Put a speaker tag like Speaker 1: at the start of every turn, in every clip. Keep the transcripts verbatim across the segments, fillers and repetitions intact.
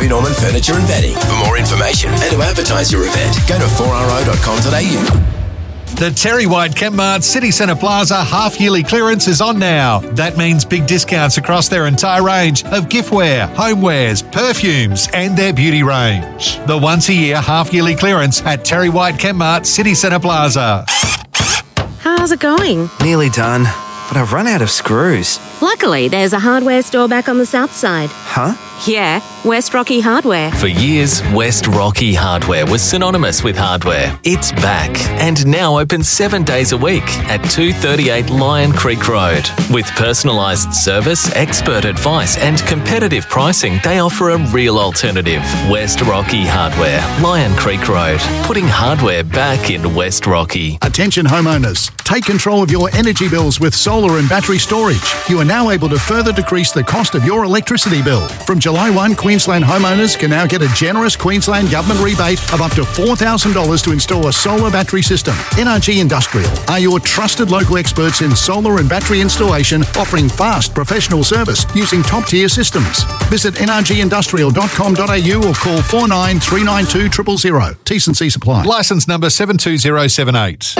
Speaker 1: Harvey Norman Furniture and Bedding. For more information and to advertise your event, go to four r o dot com dot a u.
Speaker 2: The Terry White Chemmart City Centre Plaza half-yearly clearance is on now. That means big discounts across their entire range of giftware, homewares, perfumes and their beauty range. The once-a-year half-yearly clearance at Terry White Chemmart City Centre Plaza.
Speaker 3: How's it going?
Speaker 4: Nearly done, but I've run out of screws.
Speaker 3: Luckily, there's a hardware store back on the south side.
Speaker 4: Huh?
Speaker 3: Yeah, West Rocky Hardware.
Speaker 5: For years, West Rocky Hardware was synonymous with hardware. It's back and now open seven days a week at two thirty-eight Lion Creek Road. With personalised service, expert advice and competitive pricing, they offer a real alternative. West Rocky Hardware, Lion Creek Road, putting hardware back in West Rocky.
Speaker 6: Attention homeowners, take control of your energy bills with solar and battery storage. You are now able to further decrease the cost of your electricity bill. From July first, Queensland homeowners can now get a generous Queensland government rebate of up to four thousand dollars to install a solar battery system. N R G Industrial are your trusted local experts in solar and battery installation, offering fast professional service using top-tier systems. Visit n r g industrial dot com dot a u or call four nine three nine two zero zero zero. T's and C's apply.
Speaker 2: Licence number seven two zero seven eight.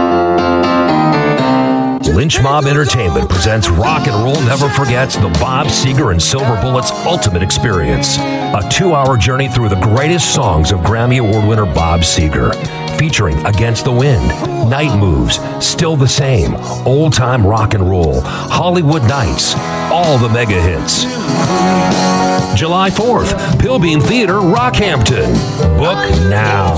Speaker 7: Lynch Mob Entertainment presents Rock and Roll Never Forgets the Bob Seger and Silver Bullets Ultimate Experience, a two-hour journey through the greatest songs of Grammy Award winner Bob Seger, featuring Against the Wind, Night Moves, Still the Same, Old Time Rock and Roll, Hollywood Nights, all the mega hits. July fourth, Pilbeam Theatre, Rockhampton. Book now.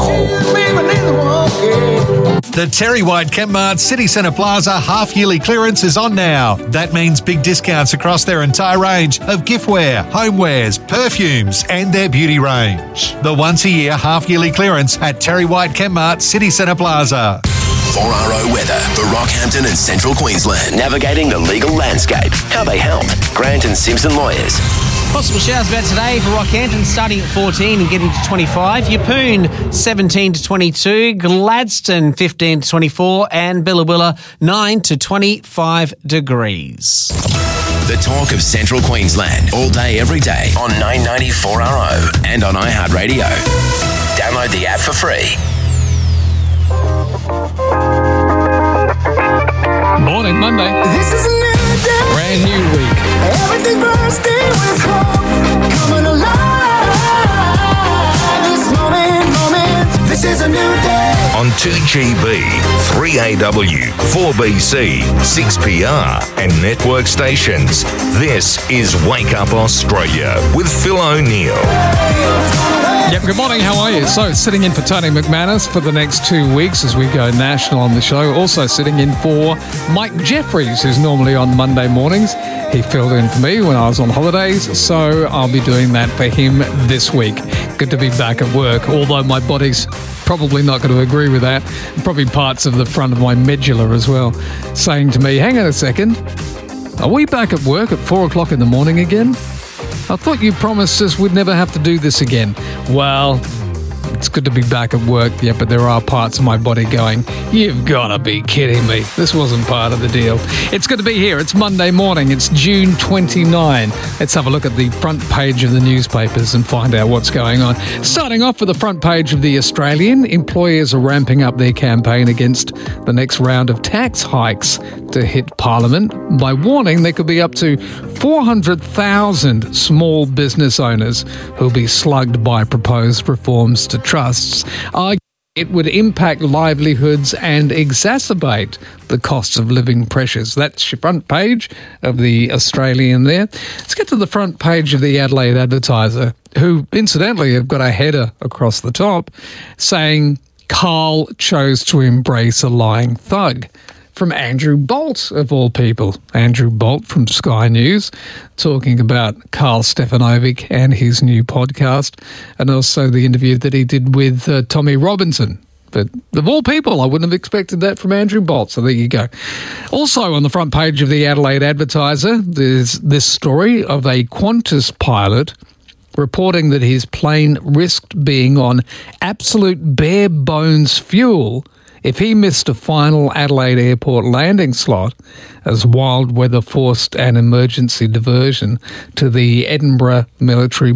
Speaker 2: The Terry White Chemmart City Centre Plaza half-yearly clearance is on now. That means big discounts across their entire range of giftware, homewares, perfumes and their beauty range. The once-a-year half-yearly clearance at Terry White Chemmart City Centre Plaza.
Speaker 1: four R O weather for Rockhampton and Central Queensland. Navigating the legal landscape. How they help. Grant and Simpson Lawyers.
Speaker 8: Possible showers about today for Rockhampton, starting at fourteen and getting to twenty-five. Yeppoon, seventeen to twenty-two. Gladstone, fifteen to twenty-four. And Billawilla, nine to twenty-five degrees.
Speaker 1: The talk of Central Queensland. All day, every day on nine ninety four R O and on iHeartRadio. Download the app for free.
Speaker 9: Morning, Monday.
Speaker 10: This is a new day.
Speaker 9: Brand new week.
Speaker 10: Everything bursting with hope. Coming alive. This moment, moment. This is a new day.
Speaker 7: On two G B, three A W, four B C, six P R and network stations. This is Wake Up Australia with Phil O'Neill.
Speaker 9: Yep, good morning, how are you? So, sitting in for Tony McManus for the next two weeks as we go national on the show. Also sitting in for Mike Jeffries, who's normally on Monday mornings. He filled in for me when I was on holidays, so I'll be doing that for him this week. Good to be back at work, although my body's probably not going to agree with that. Probably parts of the front of my medulla as well, saying to me, hang on a second, are we back at work at four o'clock in the morning again? I thought you promised us we'd never have to do this again. Well, it's good to be back at work, yeah, but there are parts of my body going, you've got to be kidding me. This wasn't part of the deal. It's good to be here. It's Monday morning. It's June twenty-ninth. Let's have a look at the front page of the newspapers and find out what's going on. Starting off with the front page of The Australian, employers are ramping up their campaign against the next round of tax hikes to hit Parliament by warning there could be up to four hundred thousand small business owners who'll be slugged by proposed reforms to trusts, arguing it would impact livelihoods and exacerbate the cost of living pressures. That's your front page of The Australian there. Let's get to the front page of the Adelaide Advertiser, who incidentally have got a header across the top saying Carl chose to embrace a lying thug. From Andrew Bolt, of all people. Andrew Bolt from Sky News, talking about Carl Stefanovic and his new podcast, and also the interview that he did with uh, Tommy Robinson. But of all people, I wouldn't have expected that from Andrew Bolt, so there you go. Also on the front page of the Adelaide Advertiser, there's this story of a Qantas pilot reporting that his plane risked being on absolute bare bones fuel if he missed a final Adelaide Airport landing slot, as wild weather forced an emergency diversion to the Edinburgh military